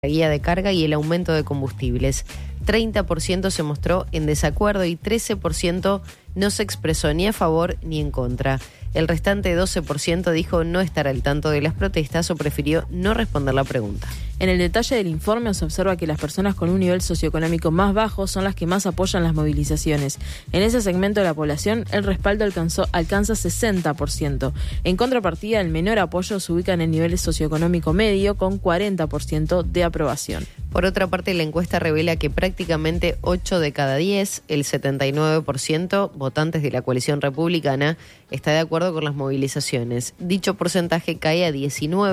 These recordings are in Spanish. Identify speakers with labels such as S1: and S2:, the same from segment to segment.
S1: la guía de carga y el aumento de combustibles. 30% se mostró en desacuerdo y 13% no se expresó ni a favor ni en contra. El restante 12% dijo no estar al tanto de las protestas o prefirió no responder la pregunta.
S2: En el detalle del informe se observa que las personas con un nivel socioeconómico más bajo son las que más apoyan las movilizaciones. En ese segmento de la población, el respaldo alcanza 60%. En contrapartida, el menor apoyo se ubica en el nivel socioeconómico medio, con 40% de aprobación.
S1: Por otra parte, la encuesta revela que prácticamente 8 de cada 10, el 79%, votantes de la coalición republicana, está de acuerdo con las movilizaciones. Dicho porcentaje cae a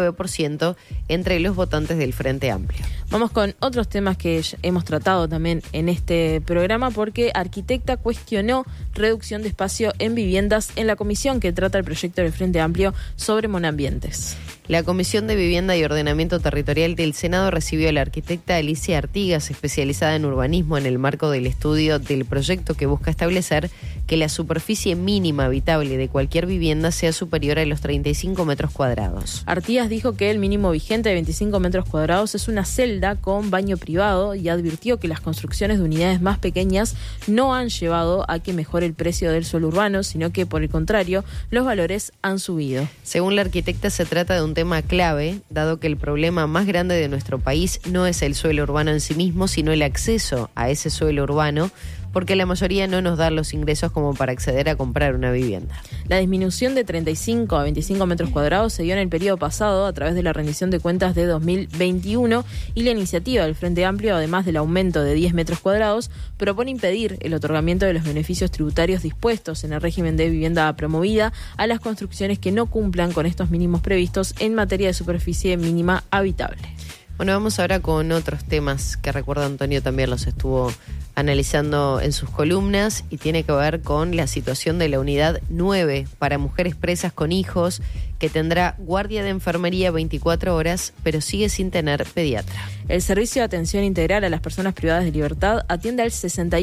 S1: 19% entre los votantes del Frente Amplio.
S2: Vamos con otros temas que hemos tratado también en este programa, porque Arquitecta cuestionó reducción de espacio en viviendas en la comisión que trata el proyecto del Frente Amplio sobre monoambientes.
S1: La Comisión de Vivienda y Ordenamiento Territorial del Senado recibió a la arquitecta Alicia Artigas, especializada en urbanismo, en el marco del estudio del proyecto que busca establecer que la superficie mínima habitable de cualquier vivienda sea superior a los 35 metros cuadrados.
S2: Artigas dijo que el mínimo vigente de 25 metros cuadrados es una celda con baño privado y advirtió que las construcciones de unidades más pequeñas no han llevado a que mejore el precio del suelo urbano, sino que, por el contrario, los valores han subido.
S1: Según la arquitecta, se trata de un tema clave, dado que el problema más grande de nuestro país no es el suelo urbano en sí mismo, sino el acceso a ese suelo urbano, porque la mayoría no nos da los ingresos como para acceder a comprar una vivienda.
S2: La disminución de 35 a 25 metros cuadrados se dio en el periodo pasado a través de la rendición de cuentas de 2021 y la iniciativa del Frente Amplio, además del aumento de 10 metros cuadrados, propone impedir el otorgamiento de los beneficios tributarios dispuestos en el régimen de vivienda promovida a las construcciones que no cumplan con estos mínimos previstos en materia de superficie mínima habitable.
S1: Bueno, vamos ahora con otros temas que recuerdo Antonio también los estuvo analizando en sus columnas y tiene que ver con la situación de la unidad 9 para mujeres presas con hijos, que tendrá guardia de enfermería 24 horas, pero sigue sin tener pediatra.
S2: El Servicio de Atención Integral a las Personas Privadas de Libertad atiende al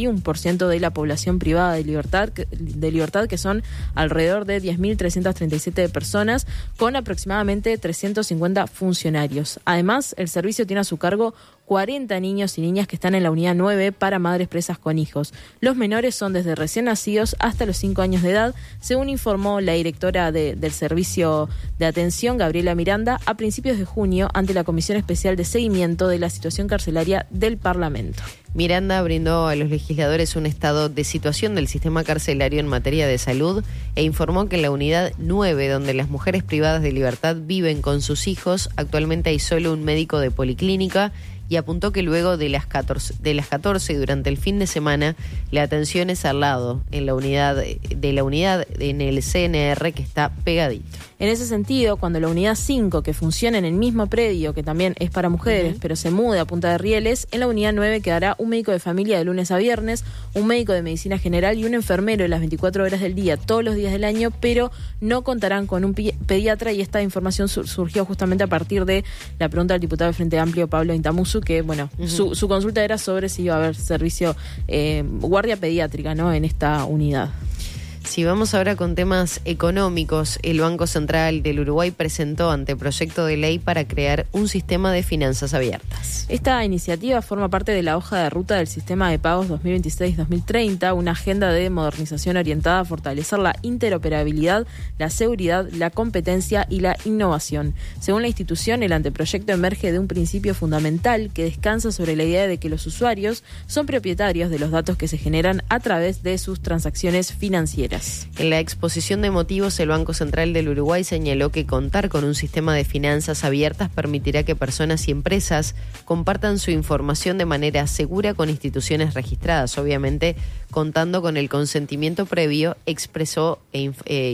S2: 61% de la población privada de libertad, que son alrededor de 10.337 personas, con aproximadamente 350 funcionarios. Además, el servicio tiene a su cargo 40 niños y niñas que están en la unidad 9 para madres presas con hijos. Los menores son desde recién nacidos hasta los 5 años de edad, según informó la directora del Servicio de Atención, Gabriela Miranda, a principios de junio ante la Comisión Especial de Seguimiento de la Situación Carcelaria del Parlamento.
S1: Miranda brindó a los legisladores un estado de situación del sistema carcelario en materia de salud e informó que en la unidad 9, donde las mujeres privadas de libertad viven con sus hijos, actualmente hay solo un médico de policlínica, y apuntó que luego de las 14 y durante el fin de semana la atención es al lado en la unidad en el CNR, que está pegadito.
S2: En ese sentido, cuando la unidad 5, que funciona en el mismo predio, que también es para mujeres, pero se mude a Punta de Rieles, en la unidad 9 quedará un médico de familia de lunes a viernes, un médico de medicina general y un enfermero en las 24 horas del día, todos los días del año, pero no contarán con un pediatra, y esta información surgió justamente a partir de la pregunta del diputado del Frente Amplio, Pablo Intamusu, que su consulta era sobre si iba a haber servicio guardia pediátrica, ¿no?, en esta unidad.
S1: Si vamos ahora con temas económicos, el Banco Central del Uruguay presentó anteproyecto de ley para crear un sistema de finanzas abiertas.
S2: Esta iniciativa forma parte de la hoja de ruta del sistema de pagos 2026-2030, una agenda de modernización orientada a fortalecer la interoperabilidad, la seguridad, la competencia y la innovación. Según la institución, el anteproyecto emerge de un principio fundamental que descansa sobre la idea de que los usuarios son propietarios de los datos que se generan a través de sus transacciones financieras.
S1: En la exposición de motivos, el Banco Central del Uruguay señaló que contar con un sistema de finanzas abiertas permitirá que personas y empresas compartan su información de manera segura con instituciones registradas, obviamente contando con el consentimiento previo, expreso e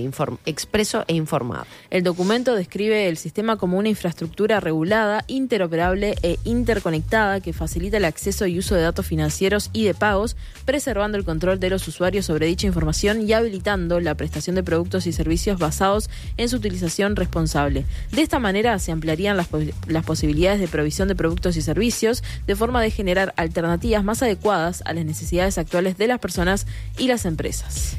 S1: informado.
S2: El documento describe el sistema como una infraestructura regulada, interoperable e interconectada que facilita el acceso y uso de datos financieros y de pagos, preservando el control de los usuarios sobre dicha información y habilitando la prestación de productos y servicios basados en su utilización responsable. De esta manera se ampliarían las posibilidades de provisión de productos y servicios, de forma de generar alternativas más adecuadas a las necesidades actuales de las personas y las empresas.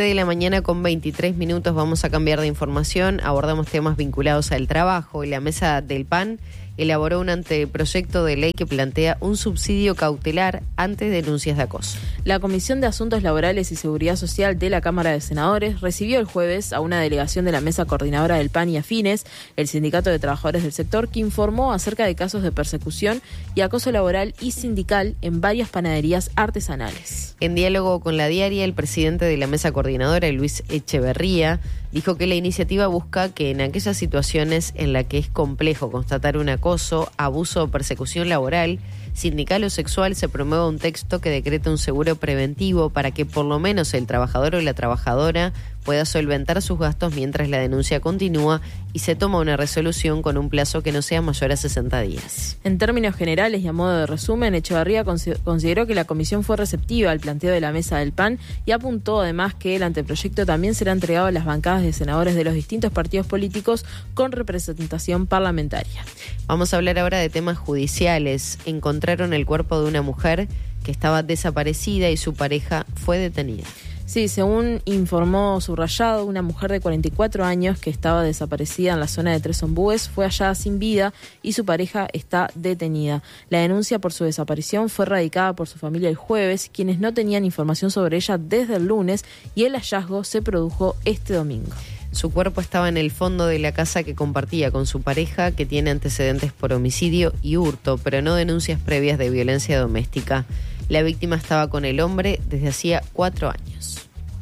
S1: 7:23 a.m, vamos a cambiar de información, abordamos temas vinculados al trabajo. La Mesa del PAN elaboró un anteproyecto de ley que plantea un subsidio cautelar ante denuncias de acoso.
S2: La Comisión de Asuntos Laborales y Seguridad Social de la Cámara de Senadores recibió el jueves a una delegación de la Mesa Coordinadora del PAN y Afines, el Sindicato de Trabajadores del Sector, que informó acerca de casos de persecución y acoso laboral y sindical en varias panaderías artesanales.
S1: En diálogo con La Diaria, el presidente de la Mesa Coordinadora, Luis Echeverría, dijo que la iniciativa busca que en aquellas situaciones en las que es complejo constatar un acoso, abuso o persecución laboral, sindical o sexual, se promueva un texto que decrete un seguro preventivo para que por lo menos el trabajador o la trabajadora pueda solventar sus gastos mientras la denuncia continúa y se toma una resolución con un plazo que no sea mayor a 60 días.
S2: En términos generales y a modo de resumen, Echeverría consideró que la comisión fue receptiva al planteo de la mesa del PAN y apuntó además que el anteproyecto también será entregado a las bancadas de senadores de los distintos partidos políticos con representación parlamentaria.
S1: Vamos a hablar ahora de temas judiciales. Encontraron el cuerpo de una mujer que estaba desaparecida y su pareja fue detenida.
S2: Sí, según informó Subrayado, una mujer de 44 años que estaba desaparecida en la zona de Tres Ombúes fue hallada sin vida y su pareja está detenida. La denuncia por su desaparición fue radicada por su familia el jueves, quienes no tenían información sobre ella desde el lunes, y el hallazgo se produjo este domingo.
S1: Su cuerpo estaba en el fondo de la casa que compartía con su pareja, que tiene antecedentes por homicidio y hurto, pero no denuncias previas de violencia doméstica. La víctima estaba con el hombre desde hacía 4 años.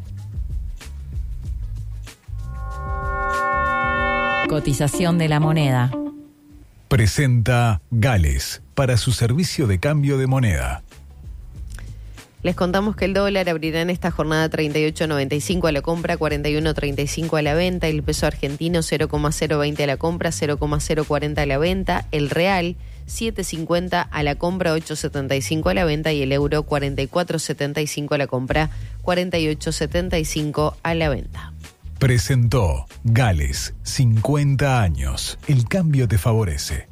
S3: Cotización de la moneda.
S4: Presenta Gales para su servicio de cambio de moneda.
S1: Les contamos que el dólar abrirá en esta jornada 38.95 a la compra, 41.35 a la venta, el peso argentino 0,020 a la compra, 0,040 a la venta, el real 7.50 a la compra, 8.75 a la venta y el euro 44.75 a la compra, 48.75 a la venta.
S4: Presentó Gales, 50 años. El cambio te favorece.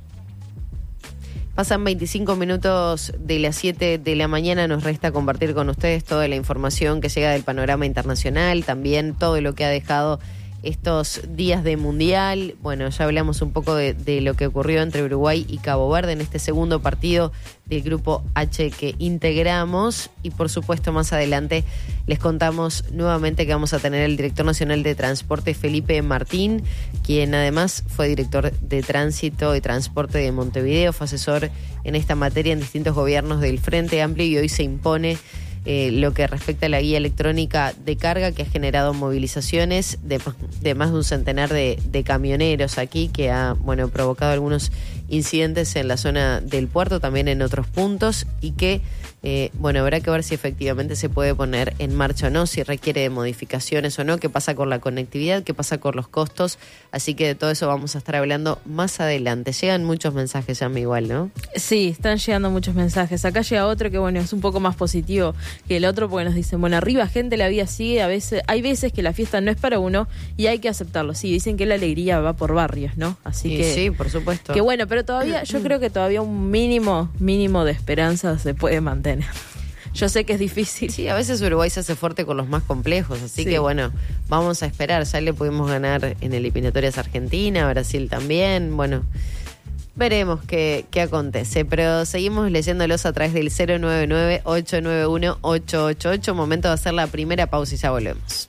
S1: Pasan 25 minutos de las 7 de la mañana. Nos resta compartir con ustedes toda la información que llega del panorama internacional, también todo lo que ha dejado estos días de Mundial. Bueno, ya hablamos un poco de lo que ocurrió entre Uruguay y Cabo Verde en este segundo partido del Grupo H que integramos. Y por supuesto más adelante les contamos nuevamente que vamos a tener el director nacional de transporte, Felipe Martín, quien además fue director de tránsito y transporte de Montevideo, fue asesor en esta materia en distintos gobiernos del Frente Amplio y hoy se impone lo que respecta a la guía electrónica de carga, que ha generado movilizaciones de más de un centenar de camioneros aquí, que ha provocado algunos incidentes en la zona del puerto, también en otros puntos, y que habrá que ver si efectivamente se puede poner en marcha o no, si requiere de modificaciones o no, qué pasa con la conectividad, qué pasa con los costos, así que de todo eso vamos a estar hablando más adelante. Llegan muchos mensajes, ya igual, ¿no?
S2: Sí, están llegando muchos mensajes. Acá llega otro que es un poco más positivo que el otro, porque nos dicen, arriba gente, la vida sigue, hay veces que la fiesta no es para uno y hay que aceptarlo. Sí, dicen que la alegría va por barrios, ¿no? Así que
S1: sí, por supuesto.
S2: Que pero todavía, yo creo que todavía un mínimo de esperanza se puede mantener. Yo sé que es difícil.
S1: Sí, a veces Uruguay se hace fuerte con los más complejos, así que vamos a esperar. Ya le pudimos ganar en eliminatorias a Argentina, Brasil también, veremos qué acontece, pero seguimos leyéndolos a través del 099-891-888. Momento de hacer la primera pausa y ya volvemos.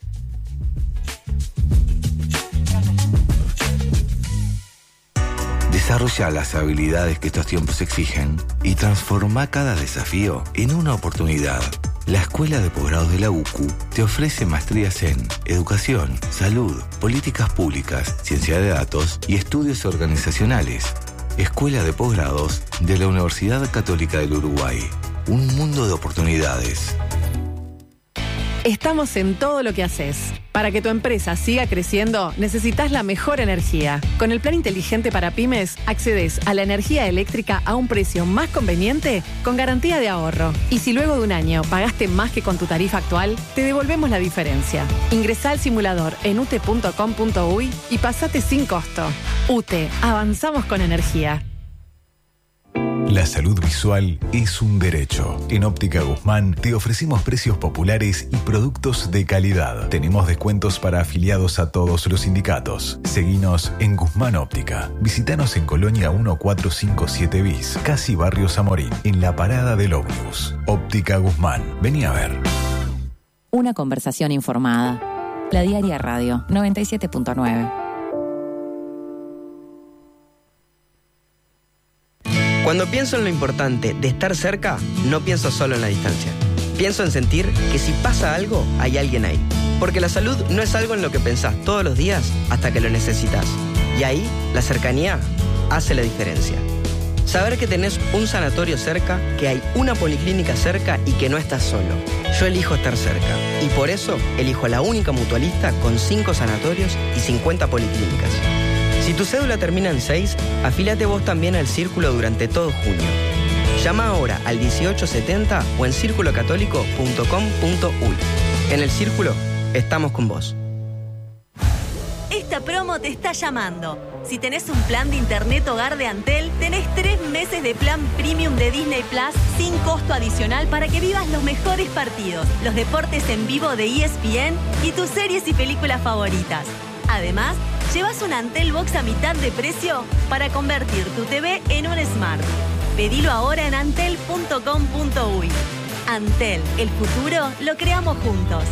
S5: Desarrolla las habilidades que estos tiempos exigen y transforma cada desafío en una oportunidad. La Escuela de Posgrados de la UCU te ofrece maestrías en Educación, Salud, Políticas Públicas, Ciencia de Datos y Estudios Organizacionales. Escuela de Posgrados de la Universidad Católica del Uruguay. Un mundo de oportunidades.
S3: Estamos en todo lo que haces. Para que tu empresa siga creciendo, necesitas la mejor energía. Con el Plan Inteligente para Pymes, accedes a la energía eléctrica a un precio más conveniente con garantía de ahorro. Y si luego de un año pagaste más que con tu tarifa actual, te devolvemos la diferencia. Ingresá al simulador en ute.com.uy y pasate sin costo. UTE, avanzamos con energía.
S4: La salud visual es un derecho. En Óptica Guzmán te ofrecimos precios populares y productos de calidad. Tenemos descuentos para afiliados a todos los sindicatos. Seguinos en Guzmán Óptica. Visítanos en Colonia 1457 bis, casi Barrio Zamorín, en la parada del ómnibus. Óptica Guzmán. Vení a ver.
S6: Una conversación informada. La Diaria Radio 97.9.
S7: Cuando pienso en lo importante de estar cerca, no pienso solo en la distancia. Pienso en sentir que si pasa algo, hay alguien ahí. Porque la salud no es algo en lo que pensás todos los días hasta que lo necesitas. Y ahí, la cercanía hace la diferencia. Saber que tenés un sanatorio cerca, que hay una policlínica cerca y que no estás solo. Yo elijo estar cerca. Y por eso, elijo la única mutualista con 5 sanatorios y 50 policlínicas. Si tu cédula termina en 6, afílate vos también al Círculo durante todo junio. Llama ahora al 1870 o en circulocatólico.com.uy. En el Círculo, estamos con vos.
S8: Esta promo te está llamando. Si tenés un plan de internet hogar de Antel, tenés 3 meses de plan premium de Disney Plus sin costo adicional para que vivas los mejores partidos, los deportes en vivo de ESPN y tus series y películas favoritas. Además, llevas un Antel Box a mitad de precio para convertir tu TV en un Smart. Pedilo ahora en antel.com.uy. Antel, el futuro lo creamos juntos.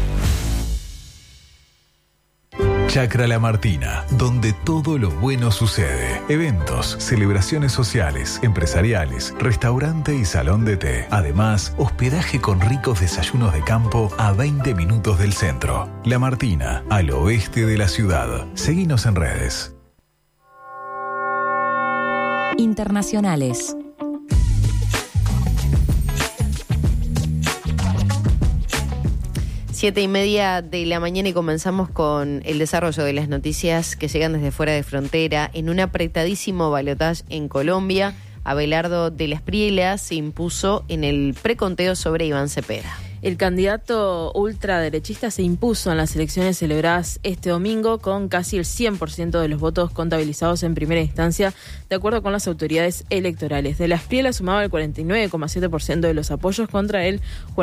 S4: Chacra La Martina, donde todo lo bueno sucede. Eventos, celebraciones sociales, empresariales, restaurante y salón de té. Además, hospedaje con ricos desayunos de campo a 20 minutos del centro. La Martina, al oeste de la ciudad. Seguinos en redes.
S6: Internacionales.
S1: 7:30 de la mañana y comenzamos con el desarrollo de las noticias que llegan desde fuera de frontera. En un apretadísimo balotaje en Colombia, Abelardo de la Espriella se impuso en el preconteo sobre Iván Cepeda.
S2: El candidato ultraderechista se impuso en las elecciones celebradas este domingo con casi el 100% de los votos contabilizados en primera instancia, de acuerdo con las autoridades electorales. De la Espriella sumaba el 49,7% de los apoyos contra el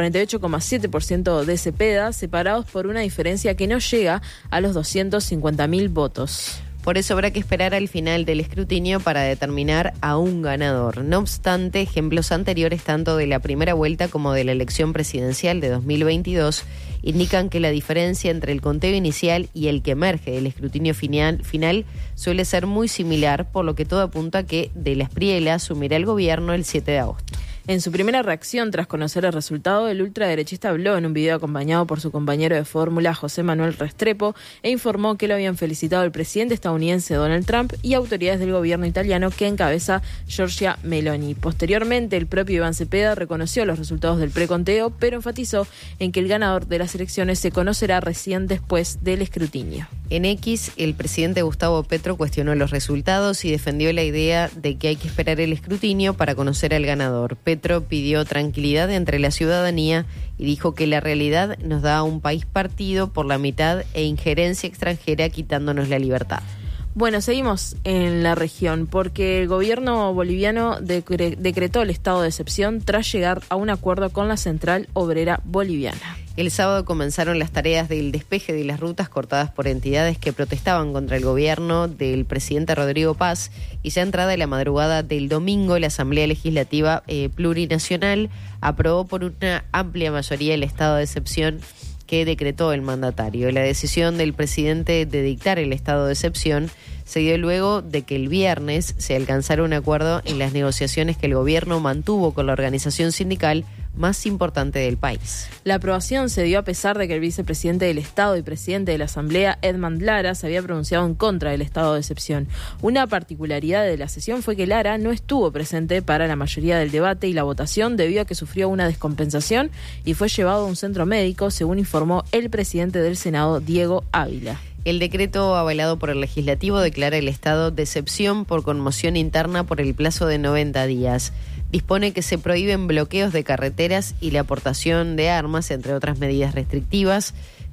S2: 48,7% de Cepeda, separados por una diferencia que no llega a los 250.000 votos.
S1: Por eso habrá que esperar al final del escrutinio para determinar a un ganador. No obstante, ejemplos anteriores tanto de la primera vuelta como de la elección presidencial de 2022 indican que la diferencia entre el conteo inicial y el que emerge del escrutinio final suele ser muy similar, por lo que todo apunta a que de la Espriella asumirá el gobierno el 7 de agosto.
S2: En su primera reacción tras conocer el resultado, el ultraderechista habló en un video acompañado por su compañero de fórmula, José Manuel Restrepo, e informó que lo habían felicitado el presidente estadounidense Donald Trump y autoridades del gobierno italiano que encabeza Giorgia Meloni. Posteriormente, el propio Iván Cepeda reconoció los resultados del preconteo, pero enfatizó en que el ganador de las elecciones se conocerá recién después del escrutinio.
S1: En X, el presidente Gustavo Petro cuestionó los resultados y defendió la idea de que hay que esperar el escrutinio para conocer al ganador. Petro pidió tranquilidad entre la ciudadanía y dijo que la realidad nos da un país partido por la mitad e injerencia extranjera quitándonos la libertad.
S2: Bueno, seguimos en la región porque el gobierno boliviano decretó el estado de excepción tras llegar a un acuerdo con la Central Obrera Boliviana.
S1: El sábado comenzaron las tareas del despeje de las rutas cortadas por entidades que protestaban contra el gobierno del presidente Rodrigo Paz, y ya entrada la madrugada del domingo, la Asamblea Legislativa Plurinacional aprobó por una amplia mayoría el estado de excepción que decretó el mandatario. La decisión del presidente de dictar el estado de excepción se dio luego de que el viernes se alcanzara un acuerdo en las negociaciones que el gobierno mantuvo con la organización sindical más importante del país.
S2: La aprobación se dio a pesar de que el vicepresidente del Estado y presidente de la Asamblea, Edmond Lara, se había pronunciado en contra del estado de excepción. Una particularidad de la sesión fue que Lara no estuvo presente para la mayoría del debate y la votación debido a que sufrió una descompensación y fue llevado a un centro médico, según informó el presidente del Senado, Diego Ávila.
S1: El decreto avalado por el Legislativo declara el estado de excepción por conmoción interna por el plazo de 90 días. Dispone que se prohíben bloqueos de carreteras y la aportación de armas, entre otras medidas restrictivas.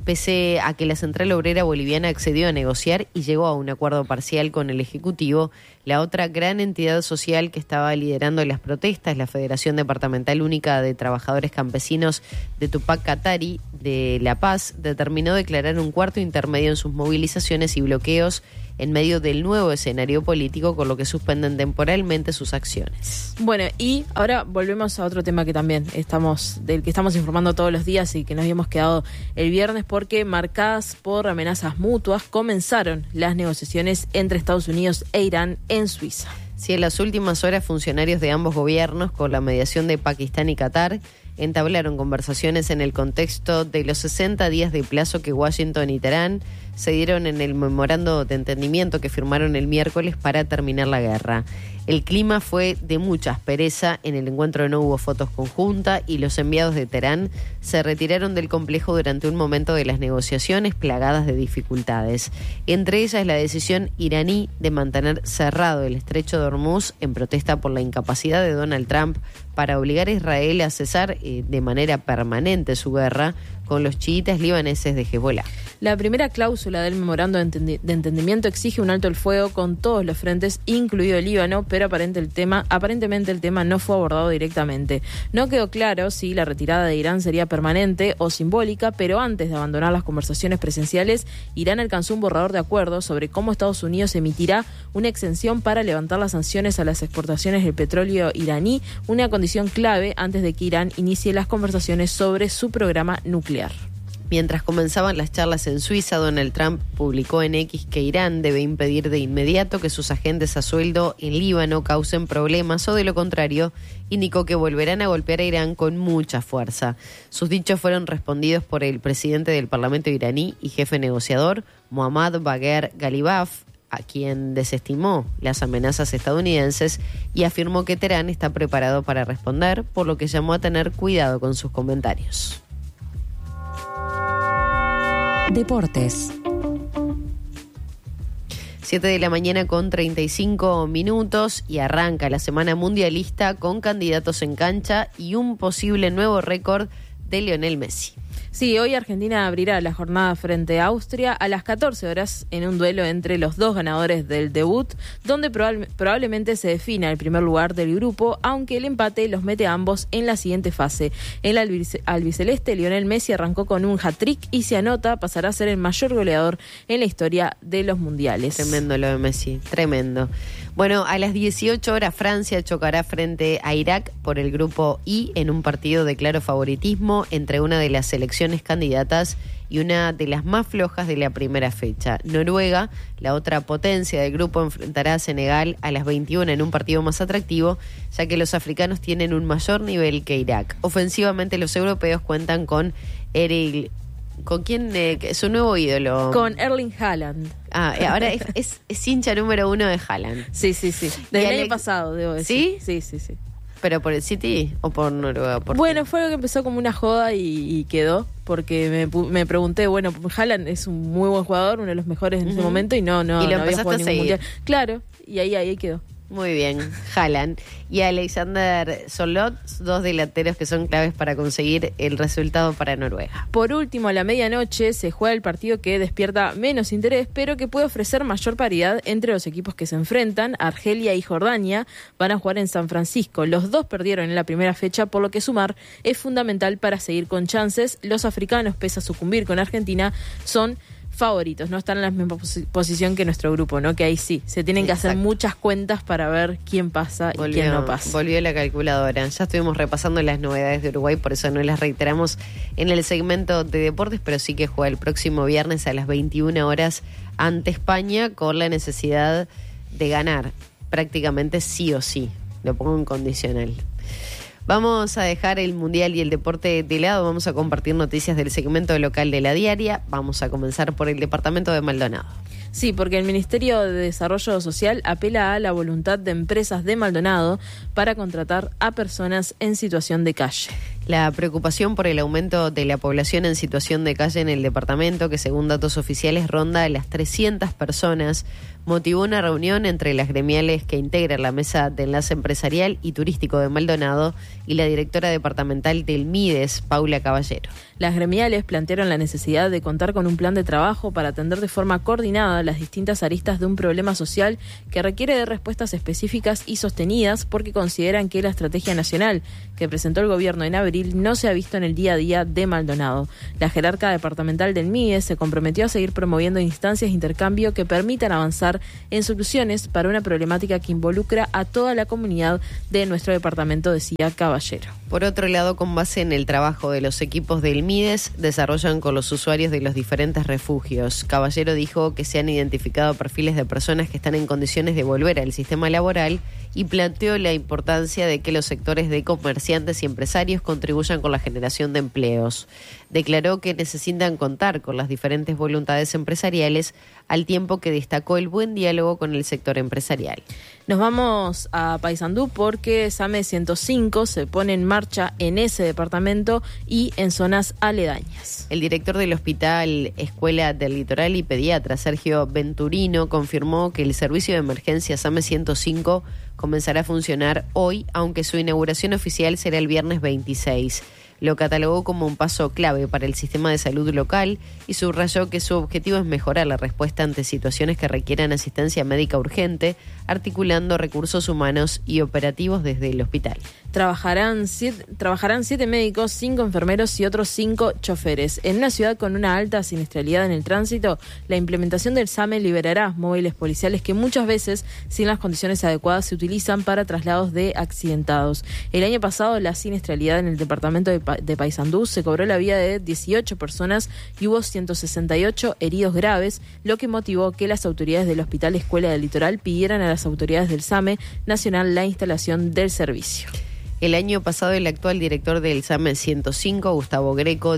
S1: Pese a que la Central Obrera Boliviana accedió a negociar y llegó a un acuerdo parcial con el Ejecutivo, la otra gran entidad social que estaba liderando las protestas, la Federación Departamental Única de Trabajadores Campesinos de Tupac Katari de La Paz, determinó declarar un cuarto intermedio en sus movilizaciones y bloqueos en medio del nuevo escenario político, con lo que suspenden temporalmente sus acciones.
S2: Bueno, y ahora volvemos a otro tema que también del que estamos informando todos los días y que nos habíamos quedado el viernes, porque marcadas por amenazas mutuas comenzaron las negociaciones entre Estados Unidos e Irán en Suiza.
S1: Sí, en las últimas horas funcionarios de ambos gobiernos, con la mediación de Pakistán y Qatar, entablaron conversaciones en el contexto de los 60 días de plazo que Washington y Teherán se dieron en el memorando de entendimiento que firmaron el miércoles para terminar la guerra. El clima fue de mucha aspereza, en el encuentro no hubo fotos conjuntas y los enviados de Teherán se retiraron del complejo durante un momento de las negociaciones plagadas de dificultades. Entre ellas la decisión iraní de mantener cerrado el estrecho de Hormuz en protesta por la incapacidad de Donald Trump para obligar a Israel a cesar de manera permanente su guerra con los chiitas libaneses de Hezbollah.
S2: La primera cláusula del memorando de entendimiento exige un alto el fuego con todos los frentes, incluido el Líbano, pero aparentemente el tema no fue abordado directamente. No quedó claro si la retirada de Irán sería permanente o simbólica, pero antes de abandonar las conversaciones presenciales, Irán alcanzó un borrador de acuerdo sobre cómo Estados Unidos emitirá una exención para levantar las sanciones a las exportaciones del petróleo iraní, una condición clave antes de que Irán inicie las conversaciones sobre su programa nuclear.
S1: Mientras comenzaban las charlas en Suiza, Donald Trump publicó en X que Irán debe impedir de inmediato que sus agentes a sueldo en Líbano causen problemas o, de lo contrario, indicó que volverán a golpear a Irán con mucha fuerza. Sus dichos fueron respondidos por el presidente del Parlamento iraní y jefe negociador, Mohammad Bagher Ghalibaf, a quien desestimó las amenazas estadounidenses y afirmó que Teherán está preparado para responder, por lo que llamó a tener cuidado con sus comentarios.
S6: Deportes.
S1: 7 de la mañana con 35 minutos y arranca la semana mundialista con candidatos en cancha y un posible nuevo récord de Lionel Messi.
S2: Sí, hoy Argentina abrirá la jornada frente a Austria a las 14 horas en un duelo entre los dos ganadores del debut, donde probablemente se defina el primer lugar del grupo, aunque el empate los mete a ambos en la siguiente fase. El albiceleste Lionel Messi arrancó con un hat-trick y si anota pasará a ser el mayor goleador en la historia de los mundiales.
S1: Tremendo lo de Messi, tremendo. Bueno, a las 18 horas Francia chocará frente a Irak por el grupo I en un partido de claro favoritismo entre una de las selecciones candidatas y una de las más flojas de la primera fecha. Noruega, la otra potencia del grupo, enfrentará a Senegal a las 21 en un partido más atractivo, ya que los africanos tienen un mayor nivel que Irak. Ofensivamente los europeos cuentan con ¿con quién? Su nuevo ídolo.
S2: Con Erling Haaland.
S1: Ahora es hincha número 1 de Haaland.
S2: Sí. Desde el año pasado, debo decir.
S1: ¿Sí?
S2: Sí.
S1: ¿Pero por el City o por Noruega?
S2: Bueno, fue algo que empezó como una joda y quedó, porque me pregunté, bueno, Haaland es un muy buen jugador, uno de los mejores en ese momento, y no había jugado ningún mundial. Claro, y ahí quedó.
S1: Muy bien, Haaland. Y Alexander Sørloth, dos delanteros que son claves para conseguir el resultado para Noruega.
S2: Por último, a la medianoche se juega el partido que despierta menos interés, pero que puede ofrecer mayor paridad entre los equipos que se enfrentan. Argelia y Jordania van a jugar en San Francisco. Los dos perdieron en la primera fecha, por lo que sumar es fundamental para seguir con chances. Los africanos, pese a sucumbir con Argentina, son favoritos, no están en la misma posición que nuestro grupo, ¿no? Que ahí sí, se tienen que hacer muchas cuentas para ver quién pasa y quién no pasa.
S1: Volvió la calculadora. Ya estuvimos repasando las novedades de Uruguay, por eso no las reiteramos en el segmento de deportes, pero sí que juega el próximo viernes a las 21 horas ante España con la necesidad de ganar prácticamente sí o sí. Lo pongo en condicional. Vamos a dejar el mundial y el deporte de lado, vamos a compartir noticias del segmento local de la diaria. Vamos a comenzar por el departamento de Maldonado.
S2: Sí, porque el Ministerio de Desarrollo Social apela a la voluntad de empresas de Maldonado para contratar a personas en situación de calle.
S1: La preocupación por el aumento de la población en situación de calle en el departamento, que según datos oficiales ronda a las 300 personas, motivó una reunión entre las gremiales que integran la Mesa de Enlace Empresarial y Turístico de Maldonado y la directora departamental del MIDES, Paula Caballero.
S2: Las gremiales plantearon la necesidad de contar con un plan de trabajo para atender de forma coordinada las distintas aristas de un problema social que requiere de respuestas específicas y sostenidas, porque consideran que la estrategia nacional que presentó el gobierno en abril no se ha visto en el día a día de Maldonado. La jerarca departamental del MIDES se comprometió a seguir promoviendo instancias de intercambio que permitan avanzar en soluciones para una problemática que involucra a toda la comunidad de nuestro departamento, decía Caballero.
S1: Por otro lado, con base en el trabajo de los equipos del MIDES, desarrollan con los usuarios de los diferentes refugios. Caballero dijo que se han identificado perfiles de personas que están en condiciones de volver al sistema laboral y planteó la importancia de que los sectores de comerciantes y empresarios contribuyan con la generación de empleos. Declaró que necesitan contar con las diferentes voluntades empresariales, al tiempo que destacó el buen diálogo con el sector empresarial.
S2: Nos vamos a Paysandú porque SAME 105 se pone en marcha en ese departamento y en zonas aledañas.
S1: El director del Hospital Escuela del Litoral y pediatra, Sergio Venturino, confirmó que el servicio de emergencia SAME 105 comenzará a funcionar hoy, aunque su inauguración oficial será el viernes 26. Lo catalogó como un paso clave para el sistema de salud local y subrayó que su objetivo es mejorar la respuesta ante situaciones que requieran asistencia médica urgente, articulando recursos humanos y operativos desde el hospital.
S2: Trabajarán 7 médicos, 5 enfermeros y otros 5 choferes. En una ciudad con una alta siniestralidad en el tránsito, la implementación del SAME liberará móviles policiales que muchas veces, sin las condiciones adecuadas, se utilizan para traslados de accidentados. El año pasado, la siniestralidad en el departamento de Paysandú se cobró la vida de 18 personas y hubo 168 heridos graves, lo que motivó que las autoridades del Hospital Escuela del Litoral pidieran a las autoridades del SAME Nacional la instalación del servicio.
S1: El año pasado, el actual director del SAME 105, Gustavo Greco,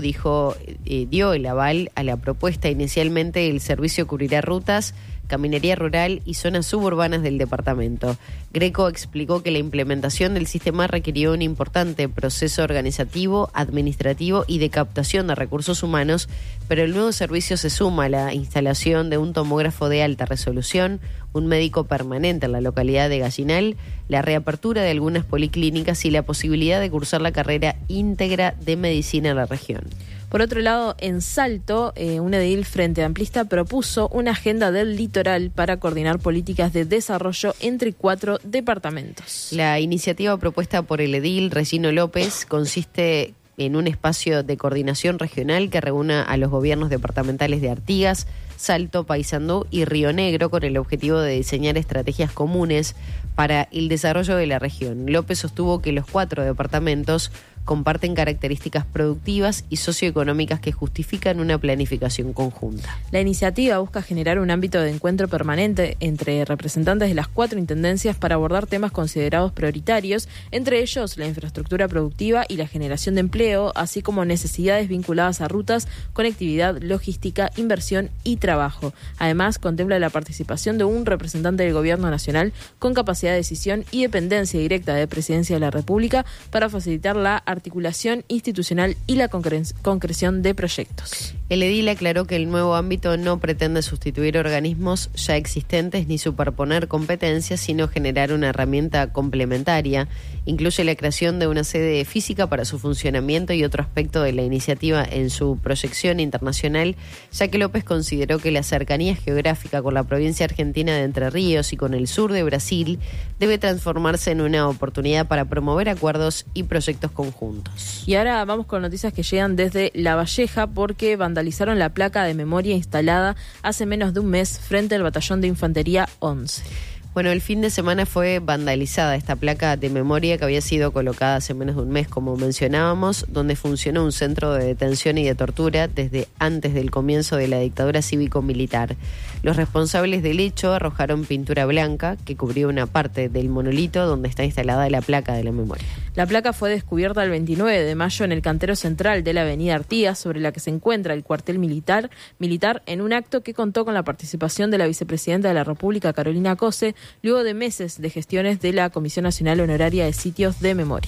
S1: dio el aval a la propuesta. Inicialmente, el servicio cubrirá rutas, caminería rural y zonas suburbanas del departamento. Greco explicó que la implementación del sistema requirió un importante proceso organizativo, administrativo y de captación de recursos humanos, pero el nuevo servicio se suma a la instalación de un tomógrafo de alta resolución, un médico permanente en la localidad de Gallinal, la reapertura de algunas policlínicas y la posibilidad de cursar la carrera íntegra de medicina en la región.
S2: Por otro lado, en Salto, un edil Frente Amplista propuso una agenda del litoral para coordinar políticas de desarrollo entre 4 departamentos.
S1: La iniciativa propuesta por el edil Regino López consiste en un espacio de coordinación regional que reúna a los gobiernos departamentales de Artigas, Salto, Paysandú y Río Negro con el objetivo de diseñar estrategias comunes para el desarrollo de la región. López sostuvo que los 4 departamentos comparten características productivas y socioeconómicas que justifican una planificación conjunta.
S2: La iniciativa busca generar un ámbito de encuentro permanente entre representantes de las 4 intendencias para abordar temas considerados prioritarios, entre ellos la infraestructura productiva y la generación de empleo, así como necesidades vinculadas a rutas, conectividad, logística, inversión y trabajo. Además, contempla la participación de un representante del Gobierno Nacional con capacidad de decisión y dependencia directa de Presidencia de la República para facilitar la articulación institucional y la concreción de proyectos.
S1: El edil aclaró que el nuevo ámbito no pretende sustituir organismos ya existentes ni superponer competencias, sino generar una herramienta complementaria. Incluye la creación de una sede física para su funcionamiento y otro aspecto de la iniciativa en su proyección internacional, ya que López consideró que la cercanía geográfica con la provincia argentina de Entre Ríos y con el sur de Brasil debe transformarse en una oportunidad para promover acuerdos y proyectos conjuntos.
S2: Y ahora vamos con noticias que llegan desde La Valleja porque vandalizaron la placa de memoria instalada hace menos de un mes frente al batallón de infantería 11.
S1: Bueno, el fin de semana fue vandalizada esta placa de memoria que había sido colocada hace menos de un mes, como mencionábamos, donde funcionó un centro de detención y de tortura desde antes del comienzo de la dictadura cívico-militar. Los responsables del hecho arrojaron pintura blanca que cubrió una parte del monolito donde está instalada la placa de la memoria.
S2: La placa fue descubierta el 29 de mayo en el cantero central de la avenida Artigas, sobre la que se encuentra el cuartel militar, en un acto que contó con la participación de la vicepresidenta de la República, Carolina Cose, luego de meses de gestiones de la Comisión Nacional Honoraria de Sitios de Memoria.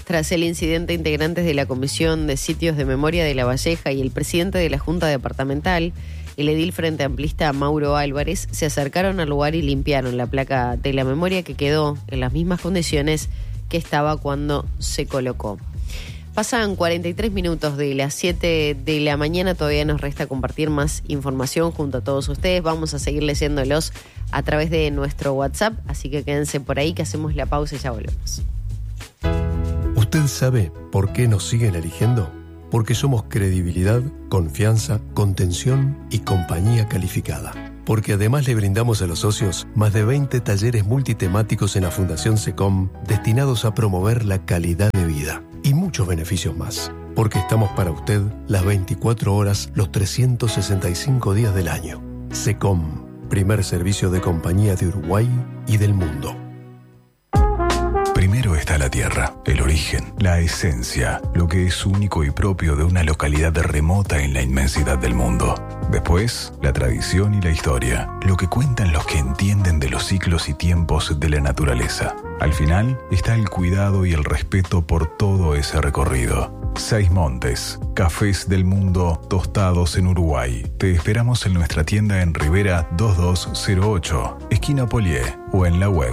S1: Tras el incidente, integrantes de la Comisión de Sitios de Memoria de La Valleja y el presidente de la Junta Departamental, el edil frente amplista Mauro Álvarez, se acercaron al lugar y limpiaron la placa de la memoria que quedó en las mismas condiciones que estaba cuando se colocó. Pasan 43 minutos de las 7 de la mañana, todavía nos resta compartir más información junto a todos ustedes. Vamos a seguir leyéndolos a través de nuestro WhatsApp, así que quédense por ahí que hacemos la pausa y ya volvemos.
S9: ¿Usted sabe por qué nos siguen eligiendo? Porque somos credibilidad, confianza, contención y compañía calificada. Porque además le brindamos a los socios más de 20 talleres multitemáticos en la Fundación SECOM destinados a promover la calidad de vida y muchos beneficios más. Porque estamos para usted las 24 horas, los 365 días del año. SECOM, primer servicio de compañía de Uruguay y del mundo.
S4: Primero está la tierra, el origen, la esencia, lo que es único y propio de una localidad remota en la inmensidad del mundo. Después, la tradición y la historia, lo que cuentan los que entienden de los ciclos y tiempos de la naturaleza. Al final, está el cuidado y el respeto por todo ese recorrido. 6 Montes, cafés del mundo tostados en Uruguay. Te esperamos en nuestra tienda en Rivera 2208, esquina Polié, o en la web.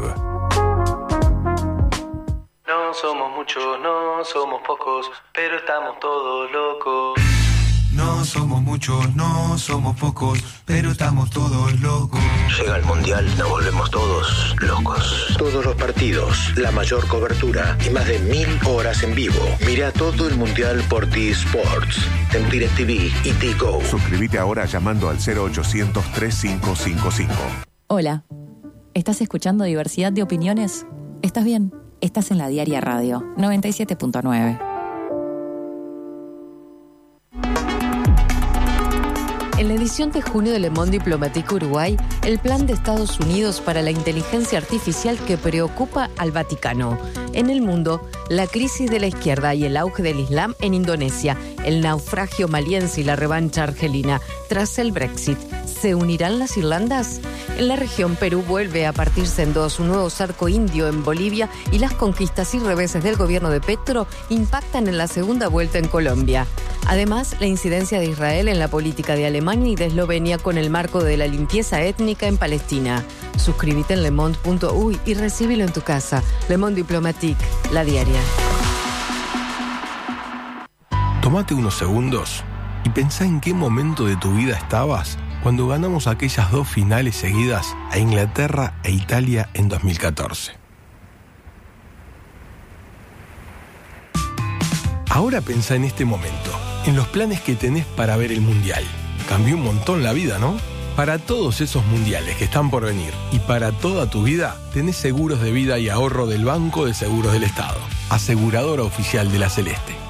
S10: No somos muchos, no somos pocos, pero estamos todos locos.
S11: No somos muchos, no somos pocos, pero estamos todos locos.
S12: Llega el Mundial, nos volvemos todos locos. Todos los partidos, la mayor cobertura y más de 1000 horas en vivo. Mira todo el Mundial por T-Sports, en DirecTV y T-Go.
S13: Suscríbete ahora llamando al 0800-3555.
S6: Hola, ¿estás escuchando Diversidad de Opiniones? ¿Estás bien? Estás en la Diaria Radio 97.9.
S14: En la edición de junio de Le Monde Diplomatique Uruguay, el plan de Estados Unidos para la inteligencia artificial que preocupa al Vaticano. En el mundo, la crisis de la izquierda y el auge del Islam en Indonesia, el naufragio maliense y la revancha argelina. Tras el Brexit, ¿se unirán las Irlandas? En la región, Perú vuelve a partirse en dos, un nuevo cerco indio en Bolivia y las conquistas y reveses del gobierno de Petro impactan en la segunda vuelta en Colombia. Además, la incidencia de Israel en la política de Alemania y de Eslovenia con el marco de la limpieza étnica en Palestina. Suscríbete en lemonde.uy y recíbelo en tu casa. Le Monde Diplomatique, la diaria.
S9: Tómate unos segundos y pensá en qué momento de tu vida estabas cuando ganamos aquellas 2 finales seguidas a Inglaterra e Italia en 2014. Ahora pensá en este momento, en los planes que tenés para ver el Mundial. Cambió un montón la vida, ¿no? Para todos esos mundiales que están por venir y para toda tu vida, tenés seguros de vida y ahorro del Banco de Seguros del Estado, aseguradora oficial de la Celeste.